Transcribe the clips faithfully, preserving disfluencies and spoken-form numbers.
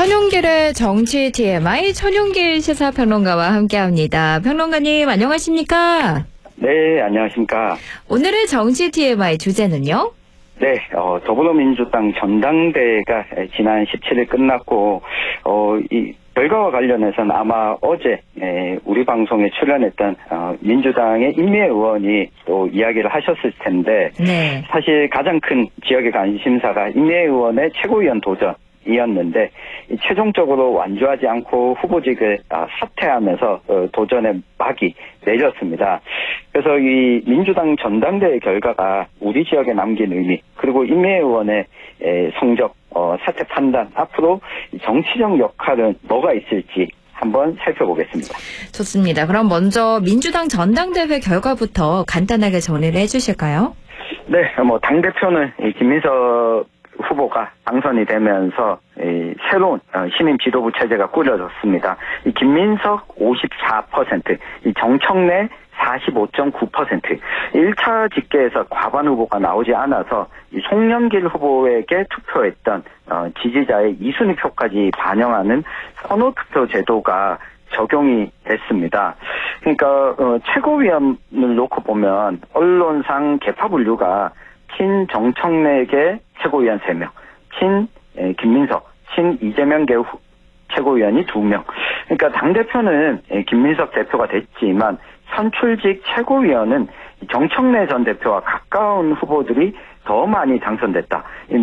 천용길의 정치 티엠아이 천용길 시사평론가와 함께합니다. 평론가님 안녕하십니까? 네, 안녕하십니까? 오늘의 정치 티엠아이 주제는요? 네, 어, 더불어민주당 전당대회가 지난 십칠 일 끝났고, 어, 이 결과와 관련해서는 아마 어제 에, 우리 방송에 출연했던 어, 민주당의 임미애 의원이 또 이야기를 하셨을 텐데, 네. 사실 가장 큰 지역의 관심사가 임미애 의원의 최고위원 도전. 이었는데 최종적으로 완주하지 않고 후보직을 사퇴하면서 도전의 막이 내렸습니다. 그래서 이 민주당 전당대회 결과가 우리 지역에 남긴 의미, 그리고 임미애 의원의 성적, 사퇴 판단, 앞으로 정치적 역할은 뭐가 있을지 한번 살펴보겠습니다. 좋습니다. 그럼 먼저 민주당 전당대회 결과부터 간단하게 정리를 해주실까요? 네, 뭐 당대표는 김민석 후보가 당선이 되면서 이 새로운 시민 지도부 체제가 꾸려졌습니다. 이 김민석 오십사 퍼센트, 이 정청래 사십오 점 구 퍼센트. 일 차 집계에서 과반 후보가 나오지 않아서 이 송영길 후보에게 투표했던 어, 지지자의 이 순위 표까지 반영하는 선호 투표 제도가 적용이 됐습니다. 그러니까 어, 최고위원을 놓고 보면 언론상 계파 분류가 친 정청래계 최고위원 세 명, 친 김민석, 친 이재명계 최고위원이 두 명. 그러니까 당대표는 김민석 대표가 됐지만 선출직 최고위원은 정청래 전 대표와 가까운 후보들이 더 많이 당선됐다.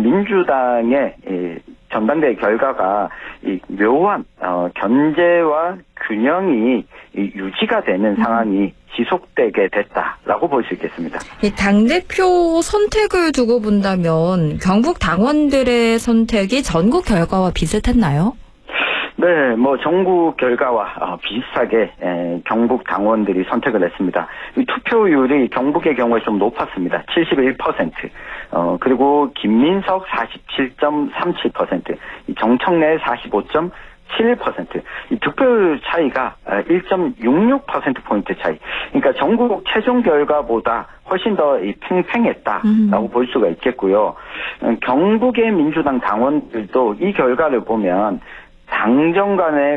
민주당의 전당대회 결과가 묘한 견제와 균형이 유지가 되는 상황이 지속되게 됐다라고 볼 수 있겠습니다. 당대표 선택을 두고 본다면 경북 당원들의 선택이 전국 결과와 비슷했나요? 네, 뭐 전국 결과와 비슷하게 경북 당원들이 선택을 했습니다. 투표율이 경북의 경우에 좀 높았습니다. 칠십일 퍼센트. 어, 그리고 김민석 사십칠 점 삼칠 퍼센트, 정청래 사십오 점 칠 퍼센트. 이 득표율 차이가 일 점 육육 퍼센트 포인트 차이. 그러니까 전국 최종 결과보다 훨씬 더 팽팽했다라고 음. 볼 수가 있겠고요. 경북의 민주당 당원들도 이 결과를 보면 당정 간의